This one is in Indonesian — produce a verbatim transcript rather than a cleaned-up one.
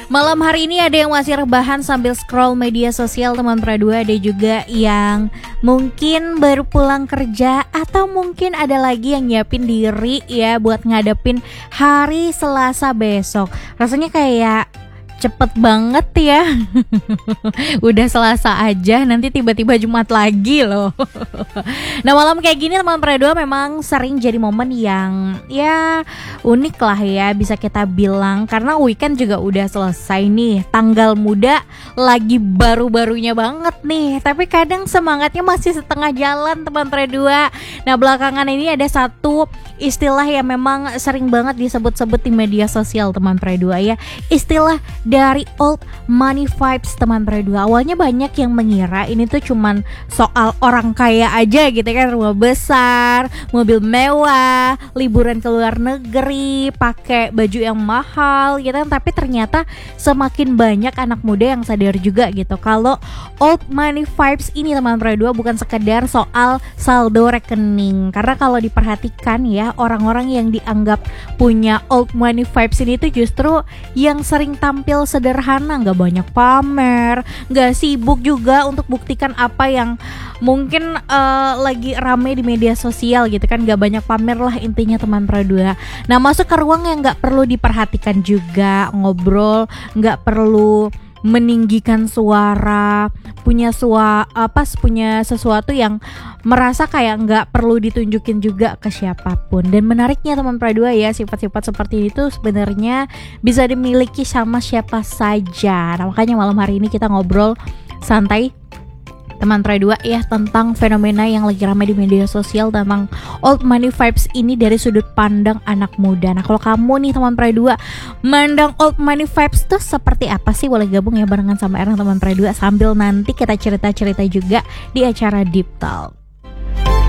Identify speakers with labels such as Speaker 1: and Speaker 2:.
Speaker 1: Malam hari ini ada yang masih rebahan sambil scroll media sosial teman Pra dua. Ada juga yang mungkin baru pulang kerja, atau mungkin ada lagi yang nyiapin diri ya buat ngadepin hari Selasa besok. Rasanya kayak cepet banget ya. Udah Selasa aja, nanti tiba-tiba Jumat lagi loh. Nah, malam kayak gini teman Pra dua memang sering jadi momen yang ya unik lah ya, bisa kita bilang. Karena weekend juga udah selesai nih, tanggal muda lagi baru-barunya banget nih. Tapi kadang semangatnya masih setengah jalan teman Pra dua. Nah, belakangan ini ada satu istilah yang memang sering banget disebut-sebut di media sosial teman Pra dua ya. Istilah dari old money vibes teman Pra dua. Awalnya banyak yang mengira ini tuh cuman soal orang kaya aja gitu kan, rumah besar, mobil mewah, liburan ke luar negeri, pakai baju yang mahal gitu kan. Tapi ternyata semakin banyak anak muda yang sadar juga gitu kalau old money vibes ini teman Pra dua bukan sekedar soal saldo rekening. Karena kalau diperhatikan ya, orang-orang yang dianggap punya old money vibes ini tuh justru yang sering tampil sederhana, nggak banyak pamer, nggak sibuk juga untuk buktikan apa yang mungkin uh, lagi rame di media sosial gitu kan. Nggak banyak pamer lah intinya teman Pra dua. Nah, masuk ke ruang yang nggak perlu diperhatikan juga, ngobrol nggak perlu meninggikan suara, punya suara apa punya sesuatu yang merasa kayak nggak perlu ditunjukin juga ke siapapun. Dan menariknya teman Pra dua ya, sifat-sifat seperti itu sebenarnya bisa dimiliki sama siapa saja. Nah, makanya malam hari ini kita ngobrol santai teman Pra dua ya tentang fenomena yang lagi ramai di media sosial tentang old money vibes ini dari sudut pandang anak muda. Nah, kalau kamu nih teman Pra dua mandang old money vibes tuh seperti apa sih? Boleh gabung ya barengan sama Erang teman Pra dua sambil nanti kita cerita-cerita juga di acara Deep Talk.